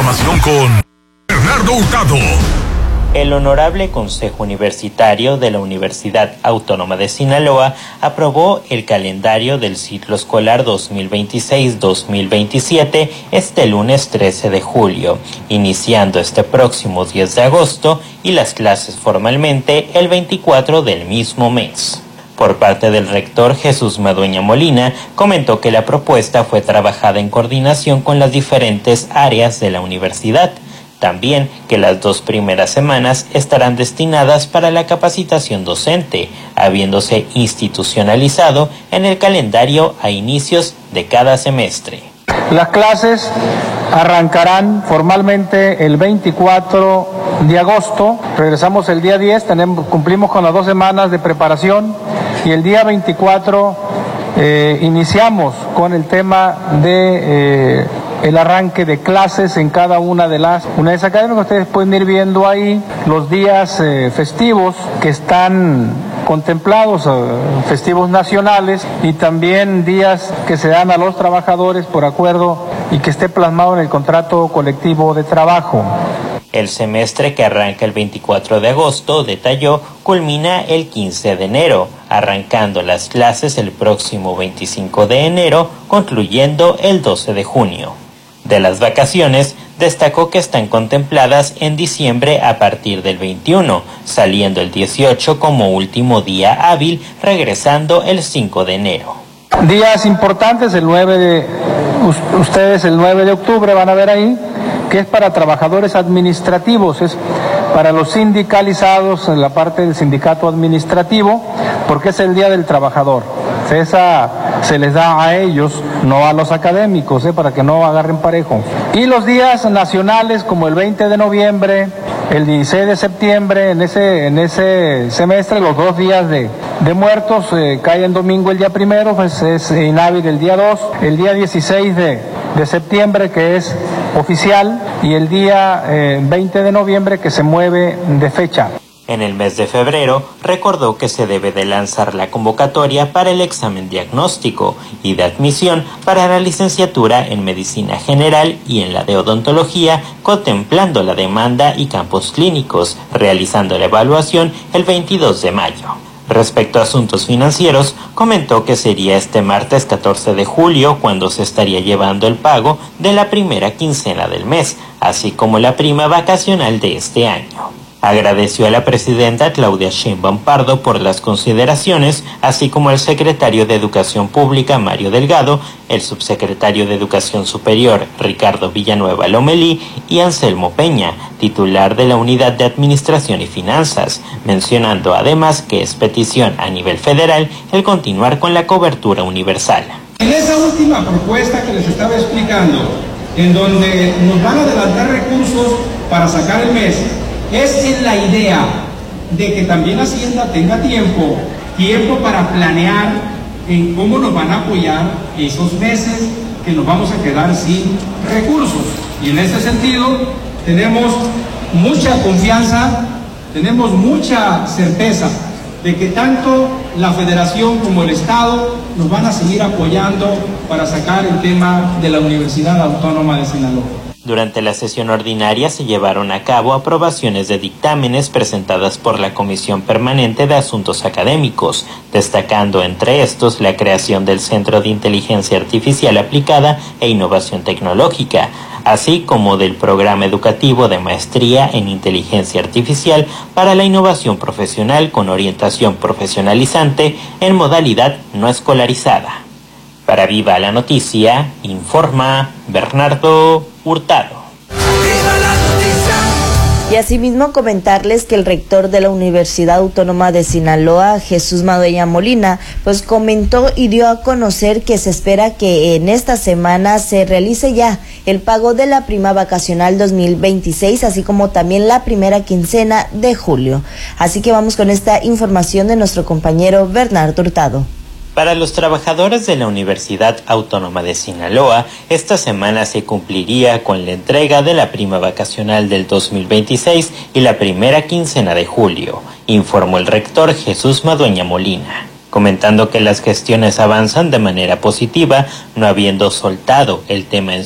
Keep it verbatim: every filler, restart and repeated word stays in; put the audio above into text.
información con Bernardo Hurtado. El Honorable Consejo Universitario de la Universidad Autónoma de Sinaloa aprobó el calendario del ciclo escolar dos mil veintiséis dos mil veintisiete este lunes trece de julio, iniciando este próximo diez de agosto y las clases formalmente el veinticuatro del mismo mes. Por parte del rector Jesús Madueña Molina, comentó que la propuesta fue trabajada en coordinación con las diferentes áreas de la universidad. También que las dos primeras semanas estarán destinadas para la capacitación docente, habiéndose institucionalizado en el calendario a inicios de cada semestre. Las clases arrancarán formalmente el veinticuatro de agosto, regresamos el día diez, tenemos, cumplimos con las dos semanas de preparación y el día veinticuatro eh, iniciamos con el tema de... Eh, el arranque de clases en cada una de las unidades académicas. Ustedes pueden ir viendo ahí los días eh, festivos que están contemplados, eh, festivos nacionales y también días que se dan a los trabajadores por acuerdo y que esté plasmado en el contrato colectivo de trabajo. El semestre, que arranca el veinticuatro de agosto, detalló, culmina el quince de enero, arrancando las clases el próximo veinticinco de enero, concluyendo el doce de junio. De las vacaciones, destacó que están contempladas en diciembre a partir del veintiuno, saliendo el dieciocho como último día hábil, regresando el cinco de enero. Días importantes, el nueve de, ustedes el nueve de octubre van a ver ahí, que es para trabajadores administrativos, es para los sindicalizados en la parte del sindicato administrativo, porque es el Día del Trabajador. Esa se les da a ellos, no a los académicos, ¿eh? Para que no agarren parejo. Y los días nacionales como el veinte de noviembre, el dieciséis de septiembre, en ese, en ese semestre, los dos días de, de muertos, eh, cae en domingo el día primero, pues es inhábil el día dos, el día dieciséis de, de septiembre que es oficial y el día eh, veinte de noviembre que se mueve de fecha. En el mes de febrero, recordó que se debe de lanzar la convocatoria para el examen diagnóstico y de admisión para la licenciatura en Medicina General y en la de Odontología, contemplando la demanda y campos clínicos, realizando la evaluación el veintidós de mayo. Respecto a asuntos financieros, comentó que sería este martes catorce de julio cuando se estaría llevando el pago de la primera quincena del mes, así como la prima vacacional de este año. Agradeció a la presidenta Claudia Sheinbaum Pardo por las consideraciones, así como al secretario de Educación Pública Mario Delgado, el subsecretario de Educación Superior Ricardo Villanueva Lomelí y Anselmo Peña, titular de la Unidad de Administración y Finanzas, mencionando además que es petición a nivel federal el continuar con la cobertura universal. En esa última propuesta que les estaba explicando, en donde nos van a adelantar recursos para sacar el mes, es en la idea de que también Hacienda tenga tiempo, tiempo para planear en cómo nos van a apoyar esos meses que nos vamos a quedar sin recursos. Y en ese sentido tenemos mucha confianza, tenemos mucha certeza de que tanto la Federación como el Estado nos van a seguir apoyando para sacar el tema de la Universidad Autónoma de Sinaloa. Durante la sesión ordinaria se llevaron a cabo aprobaciones de dictámenes presentadas por la Comisión Permanente de Asuntos Académicos, destacando entre estos la creación del Centro de Inteligencia Artificial Aplicada e Innovación Tecnológica, así como del Programa Educativo de Maestría en Inteligencia Artificial para la Innovación Profesional con orientación profesionalizante en modalidad no escolarizada. Para Viva la Noticia, informa Bernardo Hurtado. Y asimismo comentarles que el rector de la Universidad Autónoma de Sinaloa, Jesús Madueña Molina, pues comentó y dio a conocer que se espera que en esta semana se realice ya el pago de la prima vacacional dos mil veintiséis, así como también la primera quincena de julio. Así que vamos con esta información de nuestro compañero Bernardo Hurtado. Para los trabajadores de la Universidad Autónoma de Sinaloa, esta semana se cumpliría con la entrega de la prima vacacional del dos mil veintiséis y la primera quincena de julio, informó el rector Jesús Madueña Molina, comentando que las gestiones avanzan de manera positiva, no habiendo soltado el tema en